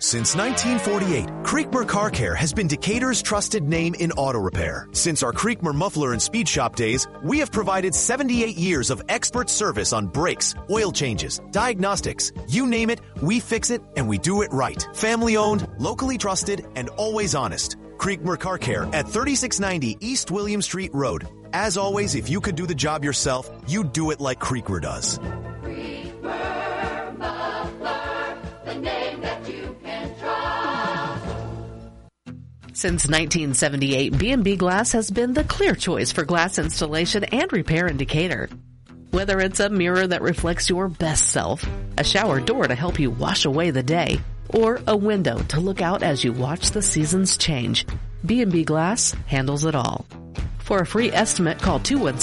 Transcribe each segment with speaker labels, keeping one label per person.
Speaker 1: Since 1948, Creekmer Car Care has been Decatur's trusted name in auto repair. Since our Creekmer muffler and speed shop days, we have provided 78 years of expert service on brakes, oil changes, diagnostics. You name it, we fix it, and we do it right. Family owned, locally trusted, and always honest. Creekmer Car Care at 3690 East William Street Road. As always, if you could do the job yourself, you'd do it like Creekmer does.
Speaker 2: Creekmer Muffler, the name that you can trust.
Speaker 3: Since 1978, B&B Glass has been the clear choice for glass installation and repair in Decatur. Whether it's a mirror that reflects your best self, a shower door to help you wash away the day, or a window to look out as you watch the seasons change, B&B Glass handles it all. For a free estimate, call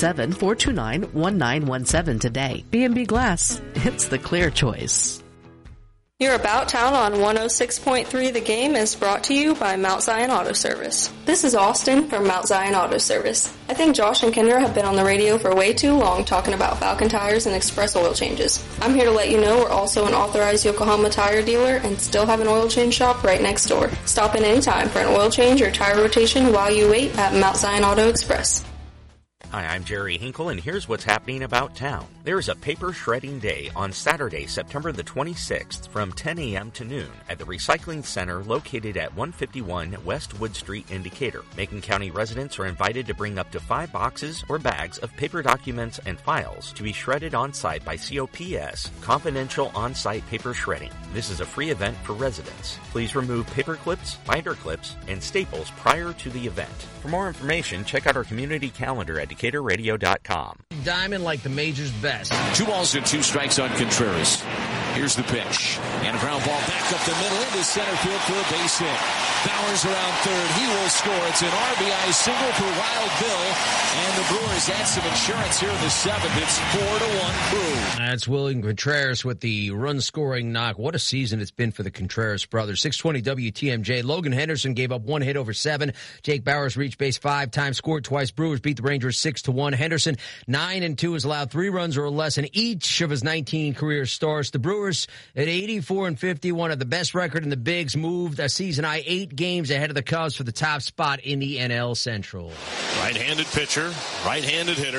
Speaker 3: 217-429-1917 today. B&B Glass, it's the clear choice.
Speaker 4: Your About Town on 106.3 The Game is brought to you by Mount Zion Auto Service. This is Austin from Mount Zion Auto Service. I think Josh and Kendra have been on the radio for way too long talking about Falcon tires and express oil changes. I'm here to let you know we're also an authorized Yokohama tire dealer and still have an oil change shop right next door. Stop in anytime for an oil change or tire rotation while you wait at Mount Zion Auto Express.
Speaker 5: Hi, I'm Jerry Hinkle, and here's what's happening about town. There is a paper shredding day on Saturday, September the 26th from 10 a.m. to noon at the Recycling Center located at 151 West Wood Street in Decatur. Macon County residents are invited to bring up to 5 boxes or bags of paper documents and files to be shredded on-site by COPS, Confidential On-Site Paper Shredding. This is a free event for residents. Please remove paper clips, binder clips, and staples prior to the event. For more information, check out our community calendar at DecaturRadio.com.
Speaker 6: Diamond like the major's best.
Speaker 7: 2 balls and 2 strikes on Contreras. Here's the pitch. And a ground ball back up the middle into center field for a base hit. Bowers around third. He will score. It's an RBI single for Wild Bill. And the Brewers add some insurance here in the 7th. It's 4-1 Brew.
Speaker 6: That's William Contreras with the run-scoring knock. What a season it's been for the Contreras brothers. 620 WTMJ. Logan Henderson gave up 1 hit over 7. Jake Bowers reached base 5 times, scored twice. Brewers beat the Rangers 6-1. Henderson, 9-2, has allowed 3 runs or less in each of his 19 career starts. The Brewers at 84-51 have the best record in the Bigs, moved a season high 8 games ahead of the Cubs for the top spot in the NL Central.
Speaker 8: Right-handed pitcher, right-handed hitter.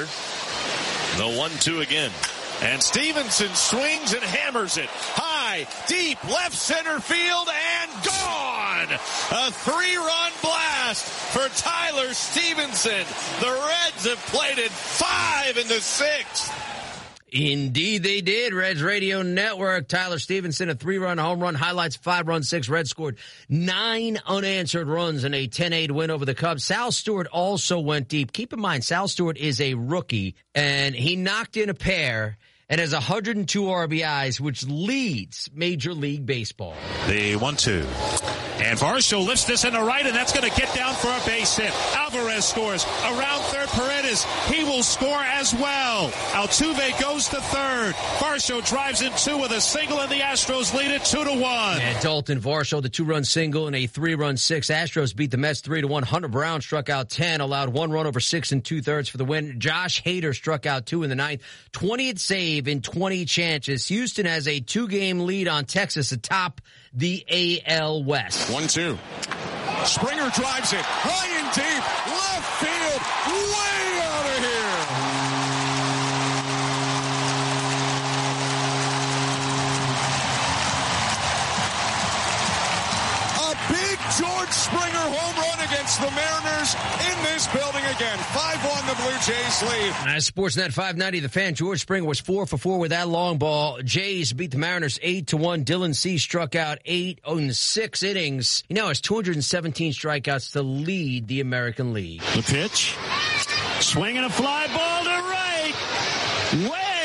Speaker 8: The 1-2 again. And Stevenson swings and hammers it. High, deep, left center field, and gone! A 3-run blast for Tyler Stevenson. The Reds have played it 5 in the 6th.
Speaker 6: Indeed, they did. Reds Radio Network. Tyler Stevenson, a 3-run home run, highlights 5-run 6. Reds scored 9 unanswered runs in a 10-8 win over the Cubs. Sal Stewart also went deep. Keep in mind, Sal Stewart is a rookie, and he knocked in a pair and has 102 RBIs, which leads Major League Baseball.
Speaker 8: The 1-2. And Varsho lifts this in the right, and that's going to get down for a base hit. Alvarez scores. Around third, Paredes. He will score as well. Altuve goes to third. Varsho drives in 2 with a single, and the Astros lead it 2-1.
Speaker 6: And Dalton Varsho, the 2-run single and a 3-run 6. Astros beat the Mets 3-1. Hunter Brown struck out 10, allowed 1 run over 6 2/3 for the win. Josh Hader struck out 2 in the 9th. 20th save in 20 chances. Houston has a 2-game lead on Texas atop the AL West.
Speaker 7: 1-2. Springer drives it high and deep, left field, way out of here. A big George Springer home run against the Mariners in this building again. 5-1 the Blue Jays lead.
Speaker 6: As Sportsnet 590, the fan, George Springer was 4 for 4 with that long ball. Jays beat the Mariners 8-1. Dylan Cease struck out 8 in 6 innings. He now has 217 strikeouts to lead the American League.
Speaker 8: The pitch. Swinging a fly ball to right. Way